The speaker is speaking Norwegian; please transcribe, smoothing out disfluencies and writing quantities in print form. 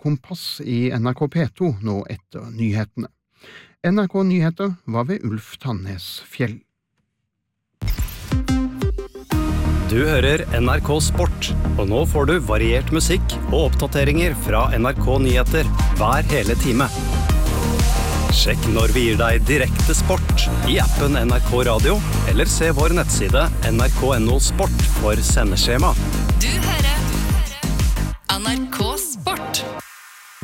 Kompass i NRK P2 nå etter nyhetene. NRK Nyheter var ved Ulf Tannes Fjell. Du hører NRK Sport, og nå får du variert musikk og oppdateringer fra NRK Nyheter hver hele time. Sjekk når vi gir deg direkte sport i appen NRK Radio, eller se vår nettside nrk.no sport for sendeskjema. Du hører NRK Sport.